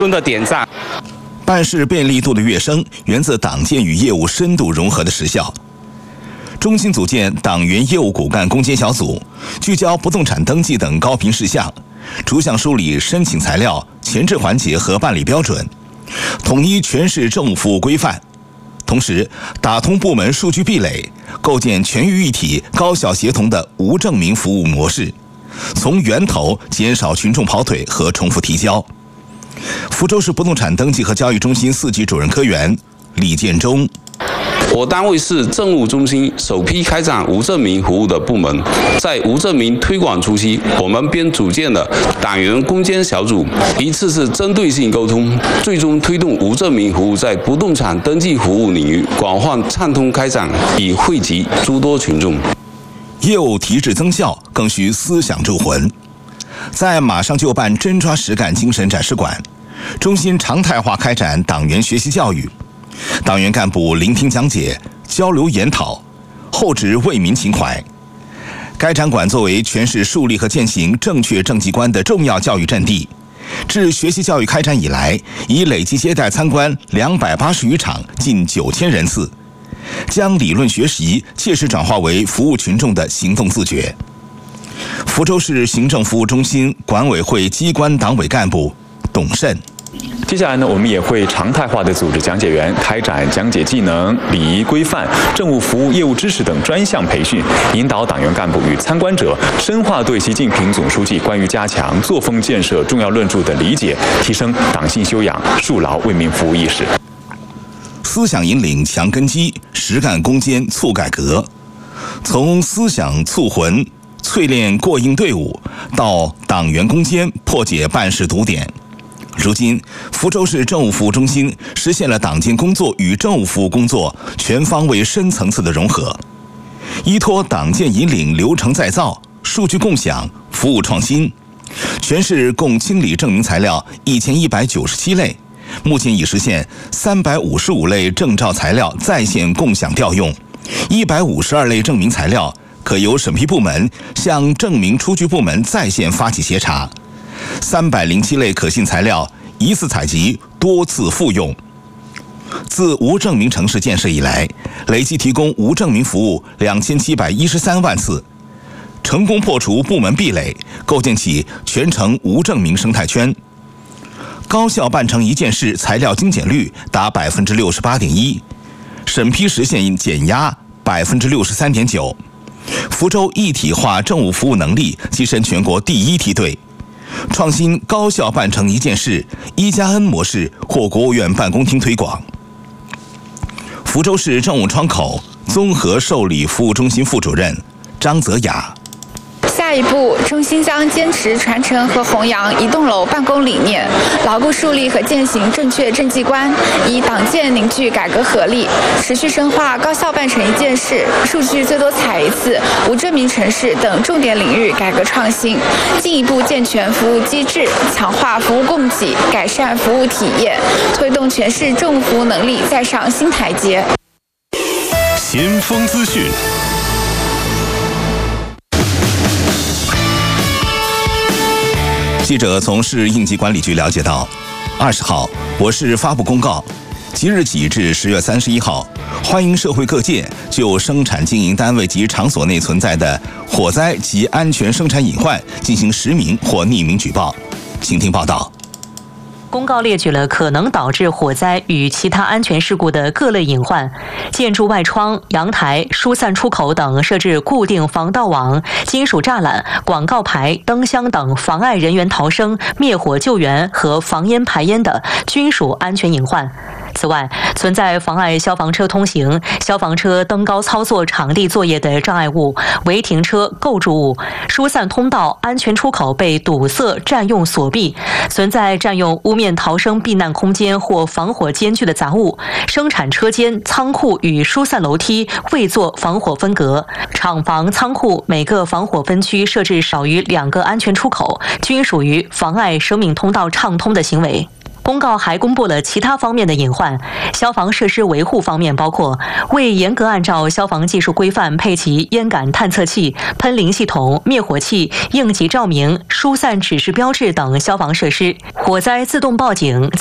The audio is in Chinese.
的点赞。 办事便利度的跃升，源自党建与业务深度融合的实效。中心组建党员业务骨干攻坚小组，聚焦不动产登记等高频事项，逐项梳理申请材料、前置环节和办理标准，统一全市政务服务规范。同时，打通部门数据壁垒，构建全域一体、高效协同的无证明服务模式，从源头减少群众跑腿和重复提交。福州市不动产登记和交易中心4级主任科员李建忠。 我单位是政务中心首批开展无证明服务的部门，在无证明推广初期，我们便组建了党员攻坚小组，一次次针对性沟通，最终推动无证明服务在不动产登记服务领域广泛畅通开展，以惠及诸多群众。 业务提质增效，更需思想铸魂。在马上就办、真抓实干精神展示馆，中心常态化开展党员学习教育。党员干部聆听讲解、交流研讨，厚植为民情怀。该展馆作为全市树立和践行正确政绩观的重要教育阵地，自学习教育开展以来，已累计接待参观280余场，近9000人次，将理论学习切实转化为服务群众的行动自觉。福州市行政服务中心管委会机关党委干部董慎。 接下来呢，我们也会常态化的组织讲解员开展讲解技能、礼仪规范、政务服务业务知识等专项培训，引导党员干部与参观者深化对习近平总书记关于加强作风建设重要论述的理解，提升党性修养，树牢为民服务意识。 思想引领强根基，实干攻坚促改革。从思想促魂、淬炼过硬队伍，到党员攻坚破解办事堵点。如今，福州市政务服务中心实现了党建工作与政务服务工作全方位、深层次的融合。依托党建引领流程再造、数据共享、服务创新，全市共清理证明材料1197类，目前已实现355类证照材料在线共享调用，152类证明材料可由审批部门向证明出具部门在线发起协查。307类可信材料一次采集，多次复用。自无证明城市建设以来，累计提供无证明服务2713万次，成功破除部门壁垒，构建起全城无证明生态圈。高效办成一件事材料精简率达68.1%，审批实现减压63.9%。福州一体化政务服务能力跻身全国第1梯队。创新高效办成一件事1+N 模式获国务院办公厅推广。福州市政务窗口综合受理服务中心副主任张泽雅。 下一步，中心将坚持传承和弘扬一栋楼办公理念，牢固树立和践行正确政绩观，以党建凝聚改革合力，持续深化高效办成一件事、数据最多采一次、无证明城市等重点领域改革创新，进一步健全服务机制，强化服务供给，改善服务体验，推动全市政务服务能力再上新台阶。 先锋资讯。 记者从市应急管理局了解到，20号，我市发布公告，即日起至10月31号，欢迎社会各界就生产经营单位及场所内存在的火灾及安全生产隐患进行实名或匿名举报。请听报道。 公告列举了可能导致火灾与其他安全事故的各类隐患，建筑外窗、阳台、疏散出口等设置固定防盗网、金属栅栏、广告牌、灯箱等妨碍人员逃生、灭火救援和防烟排烟的，均属安全隐患。此外，存在妨碍消防车通行、消防车登高操作场地作业的障碍物、违停车、构筑物、疏散通道、安全出口被堵塞、占用锁闭，存在占用屋面逃生避难空间或防火间距的杂物，生产车间、仓库与疏散楼梯未做防火分隔，厂房、仓库每个防火分区设置少于2个安全出口，均属于妨碍生命通道畅通的行为。 公告还公布了其他方面的隐患。消防设施维护方面包括未严格按照消防技术规范配齐烟感探测器、喷淋系统、灭火器、应急照明、疏散指示标志等消防设施，火灾自动报警。